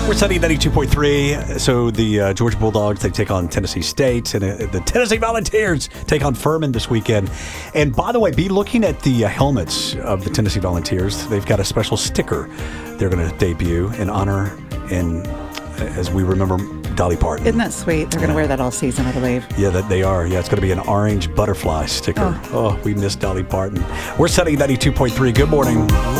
We're setting 92.3. So the Georgia Bulldogs, they take on Tennessee State, and the Tennessee Volunteers take on Furman this weekend. And by the way, be looking at the helmets of the Tennessee Volunteers. They've got a special sticker they're going to debut in honor and as we remember Dolly Parton. Isn't that sweet? They're going to wear that all season, I believe. Yeah, that they are. Yeah, it's going to be an orange butterfly sticker. Oh, we miss Dolly Parton. We're setting 92.3. Good morning.